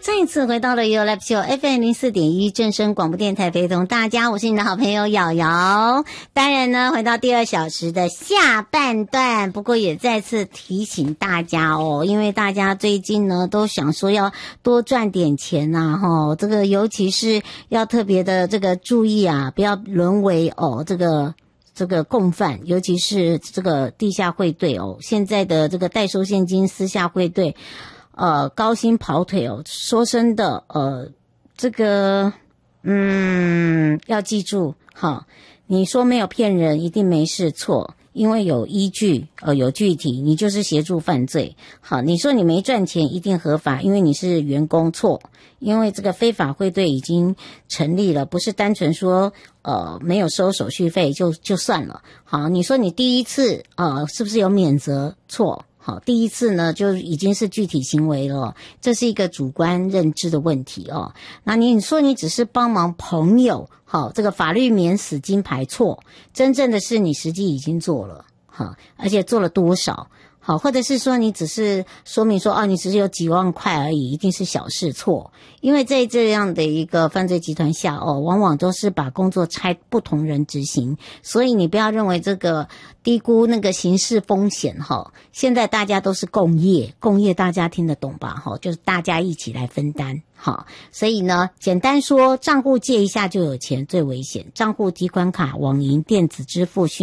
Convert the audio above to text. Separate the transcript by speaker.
Speaker 1: 再一次回到了 You Live Show FM 04.1正声广播电台，陪同大家，我是你的好朋友瑶瑶。当然呢，回到第2小时的下半段，不过也再次提醒大家哦，因为大家最近呢都想说要多赚点钱呐，这个尤其是要特别的这个注意啊，不要沦为这个共犯，尤其是这个地下汇兑哦，现在的这个代收现金私下汇兑。高薪跑腿哦，说真的，这个，要记住，好，你说没有骗人，一定没事，错，因为有依据，有具体，你就是协助犯罪。好，你说你没赚钱，一定合法，因为你是员工，错，因为这个非法汇兑已经成立了，不是单纯说，没有收手续费就算了。好，你说你第一次，是不是有免责？错。好，第一次呢就已经是具体行为了，这是一个主观认知的问题哦。那你说你只是帮忙朋友，好，这个法律免死金牌，错，真正的是你实际已经做了，好，而且做了多少？好，或者是说你只是说明说你只是有几万块而已，一定是小事，错。因为在这样的一个犯罪集团下往往都是把工作拆不同人执行，所以你不要认为这个低估那个刑事风险现在大家都是共业大家听得懂吧就是大家一起来分担所以呢简单说账户借一下就有钱最危险，账户提款卡网银电子支付